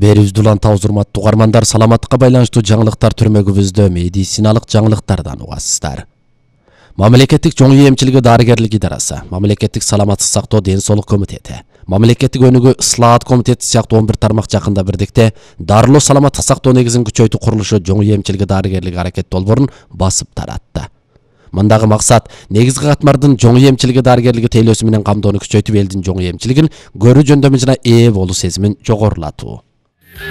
Берибизди улантабыз, урматтуу угармандар. Саламаттыкка байланыштуу жаңылыктар түрмөгүбүздө медициналык жаңылыктардан угасыздар. Мамлекеттик жоң эмчилиги дарыгерлик идарасы, Мамлекеттик саламаттык сактоо ден соолук комитети, Мамлекеттик өнүгүү ыслаат комитети сыяктуу 11 тармак жакында бирдикте дарылоо саламаттык сактоо негизин күчөйтүү курулушу жоң эмчилиги дарыгерлик аракет долбоорун басып таратты. Мындагы максат негизги катмардын жоң эмчилиги дарыгерлиги тейлөөсү менен камдоону күчөйтүп элдин жоң эмчилигин көрүү жөндөмүнө ээ болуу сезимин жогорулатуу.